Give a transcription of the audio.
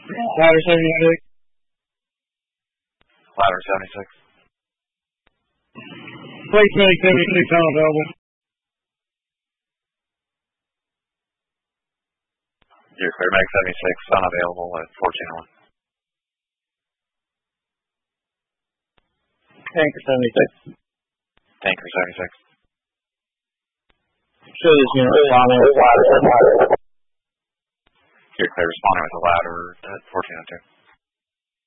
Ladder 76. Ladder 76. Place Medic 76 unavailable. You're clear, Medic 76 unavailable at 1401. Tanker 76. Tanker 76. Show this unit responding with ladder. You're clear, responding with a ladder at 1402.